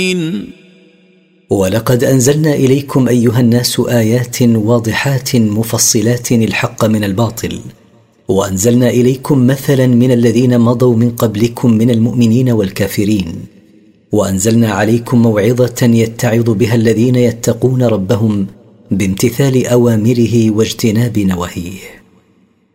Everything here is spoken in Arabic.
ولقد أنزلنا إليكم أيها الناس آيات واضحات مفصلات الحق من الباطل، وأنزلنا إليكم مثلا من الذين مضوا من قبلكم من المؤمنين والكافرين، وأنزلنا عليكم موعظة يتعظ بها الذين يتقون ربهم بامتثال أوامره واجتناب نواهيه.